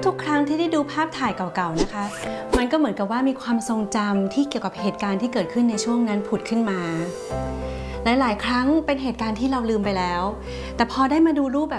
ทุกๆครั้งที่ได้ดูภาพถ่ายเก่าๆนะคะมันก็เหมือนกับว่ามีความทรงจำที่เกี่ยวกับเหตุการณ์ที่เกิดขึ้นในช่วงนั้นผุดขึ้นมาหลายๆครั้งเป็นเหตุการณ์ที่เราลืมไปแล้วแต่พอได้มาดูรูปแบ